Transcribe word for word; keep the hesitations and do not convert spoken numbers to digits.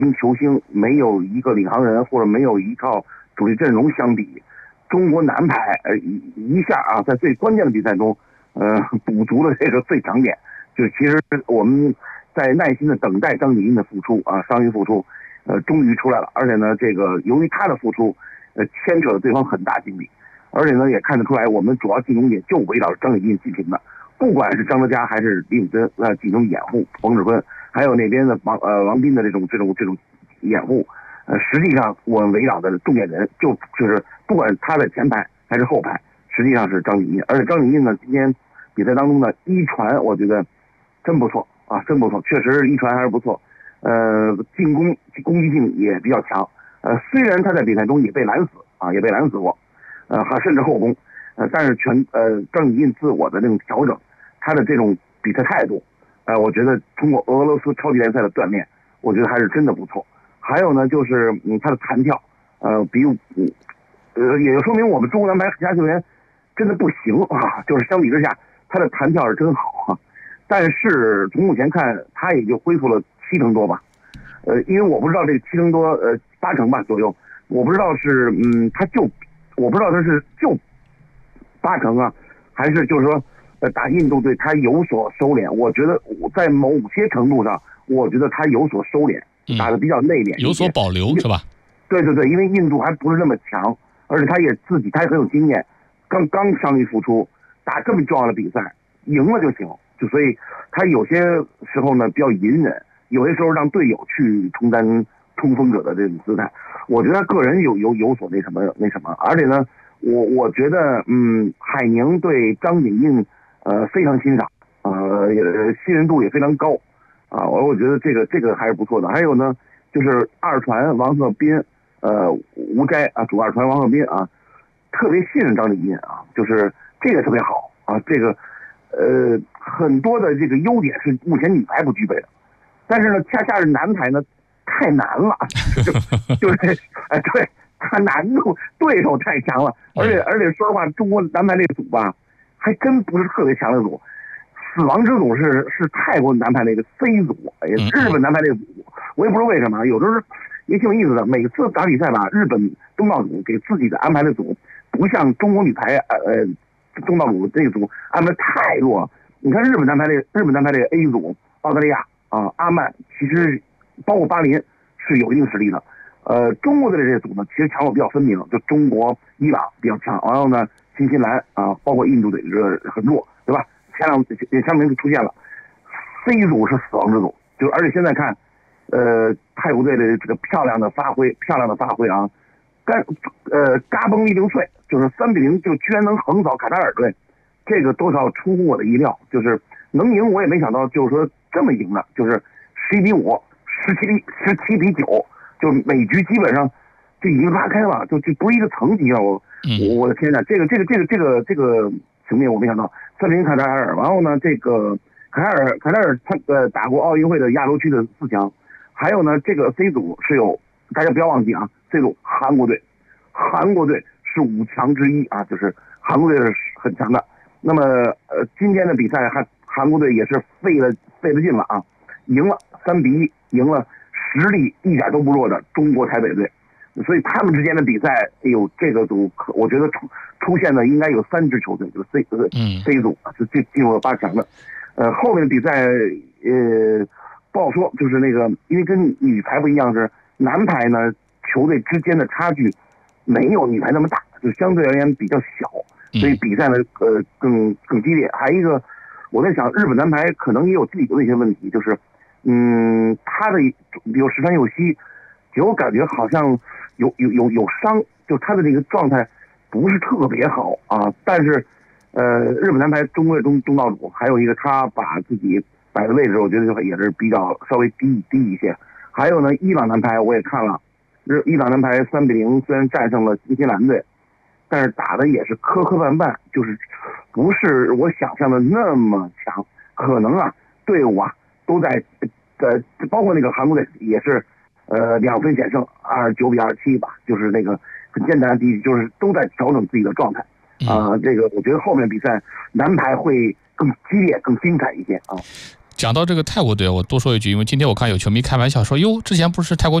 星球星，没有一个领航人或者没有一套主力阵容相比，中国男排呃一一下啊，在最关键的比赛中，呃补足了这个最强点。就其实我们在耐心的等待张景印的付出啊，伤愈复出，呃，终于出来了。而且呢，这个由于他的付出，呃，牵扯了对方很大精力，而且呢，也看得出来我们主要进攻点就围绕着张景印进行的。不管是张德佳还是李永珍呃进行掩护，冯志坤还有那边的王呃王斌的这种这种这种掩护，呃，实际上我们围绕的重点人就就是不管他在前排还是后排，实际上是张景印。而且张景印呢，今天比赛当中呢，一传我觉得真不错啊，真不错，确实一传还是不错。呃，进攻攻击性也比较强。呃，虽然他在比赛中也被拦死啊，也被拦死过，呃，还甚至后攻，呃，但是全呃张景印自我的这种调整。他的这种比赛态度，呃，我觉得通过俄罗斯超级联赛的锻炼，我觉得还是真的不错。还有呢，就是嗯，他的弹跳，呃，比嗯，呃，也就说明我们中国男排其他球员真的不行啊。就是相比之下，他的弹跳是真好啊。但是从目前看，他也就恢复了七成多吧。呃，因为我不知道这个七成多，呃，八成吧左右，我不知道是嗯，他就我不知道他是就八成啊，还是就是说。呃，打印度队他有所收敛，我觉得在某些程度上，我觉得他有所收敛，打得比较内敛、 嗯，有所保留是吧？ 对对对，因为印度还不是那么强，而且他也自己他也很有经验，刚刚伤愈复出，打这么重要的比赛，赢了就行，就所以他有些时候呢比较隐忍，有些时候让队友去充当冲锋者的这种姿态，我觉得他个人有有有所那什么那什么，而且呢，我我觉得嗯，海宁对张景印。呃，非常欣赏，呃，也信任度也非常高，啊，我我觉得这个这个还是不错的。还有呢，就是二传王鹤斌，呃，吴斋啊，主二传王鹤斌啊，特别信任张景印啊，就是这个特别好啊，这个呃很多的这个优点是目前女排不具备的，但是呢，恰恰是男排呢太难了，就就是哎对，他难度对手太强了，而且而且说实话，中国男排这个组吧。还真不是特别强的组，死亡之组是是泰国男排那个 C 组，哎，日本男排那个组，我也不知道为什么，有时候也挺有意思的。每次打比赛吧，日本东道主给自己的安排的组，不像中国女排呃东道主这个组安排太弱。你看日本男排这个日本男排这个 A 组，澳大利亚啊，阿曼，其实包括巴林是有一定实力的。呃，中国的这些组呢，其实强弱比较分明，就中国、伊朗比较强，然后呢。新西兰啊，包括印度队这很弱，对吧？前两前两年就出现了 ，C 组是死亡之组，就而且现在看，呃，泰国队的这个漂亮的发挥，漂亮的发挥啊，干呃嘎嘣一溜碎，就是三比零就居然能横扫卡塔尔队，这个多少出乎我的意料，就是能赢我也没想到，就是说这么赢的，就是十一比五，十七比十七比九，就每局基本上就已经拉开了，就就不是一个层级了，我。我我的天呐，这个这个这个这个这个层面我没想到，三比零卡塔尔，然后呢，这个卡塔尔卡塔尔他呃打过奥运会的亚洲区的四强，还有呢，这个 C 组是有大家不要忘记啊 ，C 组韩国队，韩国队是五强之一啊，就是韩国队是很强的。那么呃，今天的比赛还韩国队也是费了费了劲了啊，赢了三比一，赢了实力一点都不弱的中国台北队。所以他们之间的比赛，哎呦，这个组我觉得出出现的应该有三支球队，就是 C 呃 C 组就进进入了八强的。呃，后面的比赛呃不好说，就是那个因为跟女排不一样，是男排呢球队之间的差距没有女排那么大，就相对而言比较小，所以比赛呢呃更更激烈。还有一个我在想，日本男排可能也有自己的一些问题，就是嗯他的比如石川佑希，给我感觉好像。有有有有伤，就他的这个状态不是特别好啊。但是，呃，日本男排中国中东道主，还有一个他把自己摆的位置，我觉得就也是比较稍微低低一些。还有呢，伊朗男排我也看了，日伊朗男排三比零虽然战胜了新西兰队，但是打的也是磕磕绊绊，就是不是我想象的那么强。可能啊，队伍啊都在呃，包括那个韩国队也是。呃，两分险胜，二九比二七吧，就是那个很简单的第一，就是都在调整自己的状态啊、呃。这个我觉得后面比赛男排会更激烈、更精彩一些啊。 讲到这个泰国队，我多说一句，因为今天我看有球迷开玩笑说，哟，之前不是泰国